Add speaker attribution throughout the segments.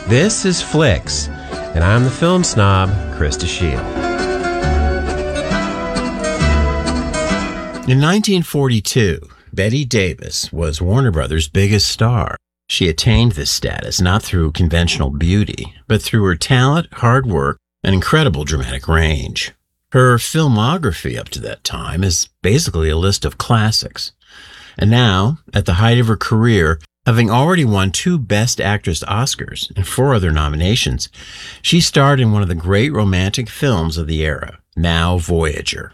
Speaker 1: This is Flicks, and I'm the film snob, Krista Shield. In 1942, Bette Davis was Warner Brothers' biggest star. She attained this status not through conventional beauty, but through her talent, hard work, and incredible dramatic range. Her filmography up to that time is basically a list of classics. And now, at the height of her career, having already won 2 Best Actress Oscars and 4 other nominations, she starred in one of the great romantic films of the era, Now Voyager.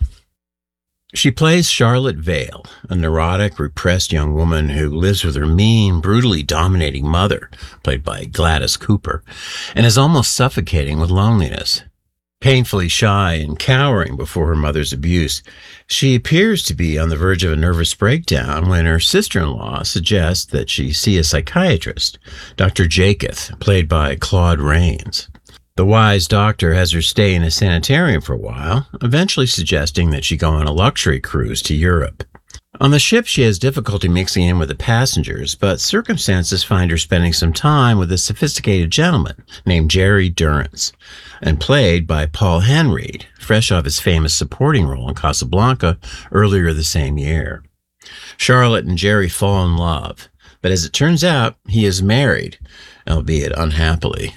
Speaker 1: She plays Charlotte Vale, a neurotic, repressed young woman who lives with her mean, brutally dominating mother, played by Gladys Cooper, and is almost suffocating with loneliness. Painfully shy and cowering before her mother's abuse, she appears to be on the verge of a nervous breakdown when her sister-in-law suggests that she see a psychiatrist, Dr. Jacoth, played by Claude Rains. The wise doctor has her stay in a sanitarium for a while, eventually suggesting that she go on a luxury cruise to Europe. On the ship, she has difficulty mixing in with the passengers, but circumstances find her spending some time with a sophisticated gentleman named Jerry Durrance, and played by Paul Henreid, fresh off his famous supporting role in Casablanca earlier the same year. Charlotte and Jerry fall in love, but as it turns out, he is married, albeit unhappily.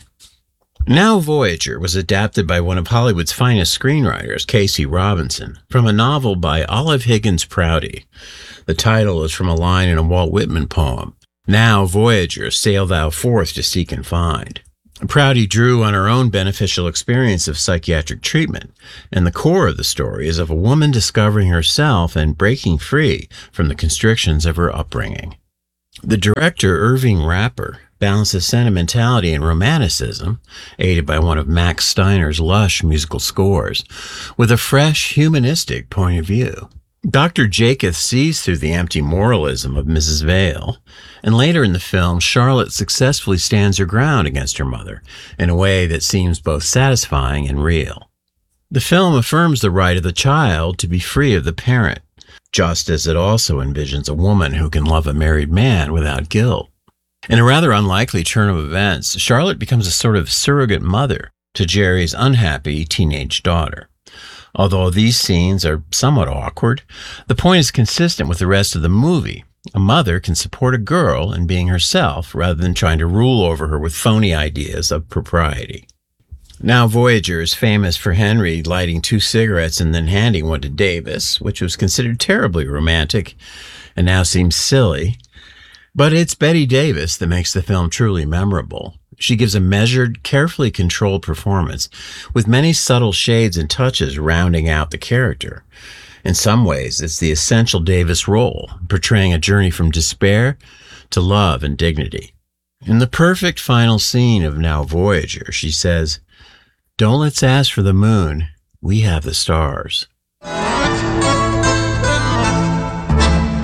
Speaker 1: Now Voyager was adapted by one of Hollywood's finest screenwriters, Casey Robinson, from a novel by Olive Higgins Prouty. The title is from a line in a Walt Whitman poem, "Now Voyager, sail thou forth to seek and find." Prouty drew on her own beneficial experience of psychiatric treatment, and the core of the story is of a woman discovering herself and breaking free from the constrictions of her upbringing. The director, Irving Rapper, balances sentimentality and romanticism, aided by one of Max Steiner's lush musical scores, with a fresh, humanistic point of view. Dr. Jacoth sees through the empty moralism of Mrs. Vale, and later in the film, Charlotte successfully stands her ground against her mother in a way that seems both satisfying and real. The film affirms the right of the child to be free of the parent, just as it also envisions a woman who can love a married man without guilt. In a rather unlikely turn of events, Charlotte becomes a sort of surrogate mother to Jerry's unhappy teenage daughter. Although these scenes are somewhat awkward, the point is consistent with the rest of the movie. A mother can support a girl in being herself rather than trying to rule over her with phony ideas of propriety. Now Voyager is famous for Henry lighting 2 cigarettes and then handing one to Davis, which was considered terribly romantic and now seems silly. But it's Bette Davis that makes the film truly memorable. She gives a measured, carefully controlled performance, with many subtle shades and touches rounding out the character. In some ways, it's the essential Davis role, portraying a journey from despair to love and dignity. In the perfect final scene of Now Voyager, she says, "Don't let's ask for the moon, we have the stars."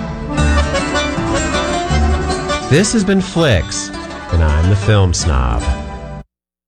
Speaker 1: This has been Flicks, and I'm the film snob.